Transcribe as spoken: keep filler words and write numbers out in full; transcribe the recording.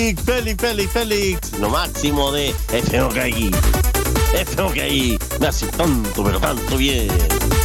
Félix, Félix, Félix, Félix. Lo máximo de F O K I. F O K I. Me hace tanto, pero tanto bien.